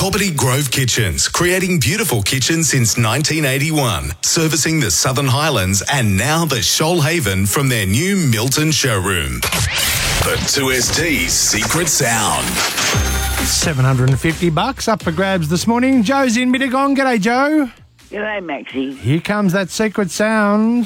Cobbitty Grove Kitchens, creating beautiful kitchens since 1981, servicing the Southern Highlands and now the Shoalhaven from their new Milton showroom. The 2ST's Secret Sound. $750 up for grabs this morning. Joe's in Mittagong. G'day, Joe. G'day, Maxie. Here comes that secret sound.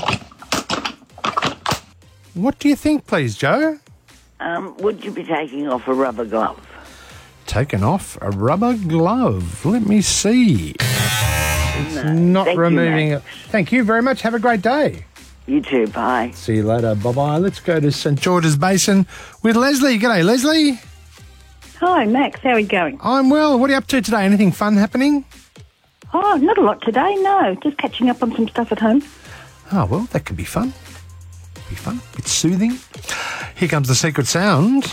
What do you think, please, Joe? Would you be taking off a rubber glove? Taken off a rubber glove. Let me see. It's not thank you, removing Max. it. Thank you very much. Have a great day. You too, bye. See you later. Bye-bye. Let's go to St George's Basin with Leslie. G'day, Leslie. Hi, Max. How are you going? I'm well. What are you up to today? Anything fun happening? Oh, not a lot today, no. Just catching up on some stuff at home. Oh, well, that could be fun. Be fun. It's soothing. Here comes the secret sound.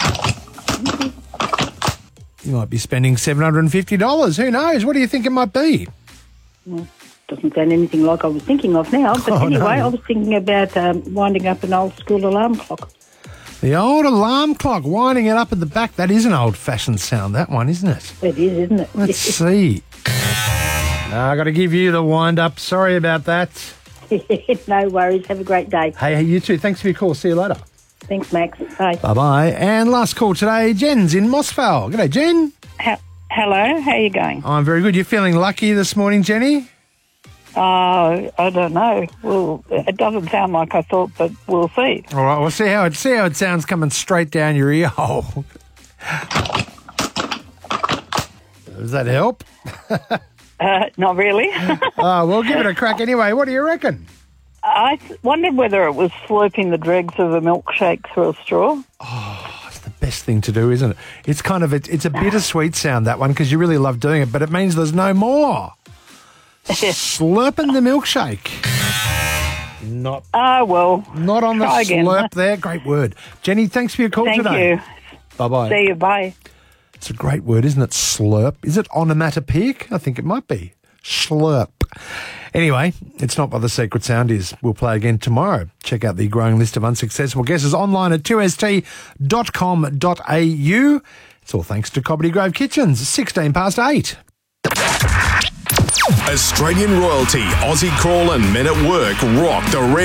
You might be spending $750. Who knows? What do you think it might be? Well, doesn't sound anything like I was thinking of now. But anyway, no. I was thinking about winding up an old school alarm clock. The old alarm clock, winding it up at the back. That is an old-fashioned sound, that one, isn't it? It is, isn't it? Let's see. I got to give you the wind-up. Sorry about that. No worries. Have a great day. Hey, you too. Thanks for your call. See you later. Thanks, Max. Bye. Bye-bye. And last call today, Jen's in Mossvale. G'day, Jen. Hello, how are you going? I'm very good. You feeling lucky this morning, Jenny? I don't know. Well, it doesn't sound like I thought, but we'll see. All right, we'll see how it sounds coming straight down your ear hole. Does that help? Not really. We'll give it a crack anyway. What do you reckon? I wondered whether it was slurping the dregs of a milkshake through a straw. It's the best thing to do, isn't it? It's kind of it's a bittersweet sound, that one, because you really love doing it, but it means there's no more. Slurping the milkshake. Not Well. not on the try again. slurp there. Great word. Jenny, thanks for your call Thank today. you. Bye-bye. See you. Bye. It's a great word, isn't it? Slurp. Is it onomatopoeic? I think it might be. Slurp. Anyway, it's not what the secret sound is. We'll play again tomorrow. Check out the growing list of unsuccessful guesses online at 2st.com.au. It's all thanks to Cobbitty Grove Kitchens, 8:16. Australian royalty, Aussie Crawl and Men at Work rock the